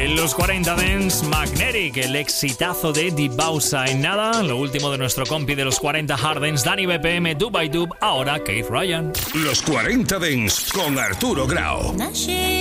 En los 40 Dance, Magnetic, el exitazo de Dibausa. En nada, lo último de nuestro compi de los 40 Hard Dance, Dani BPM, Dub by Dub, ahora Keith Ryan. Los 40 Dance con Arturo Grau.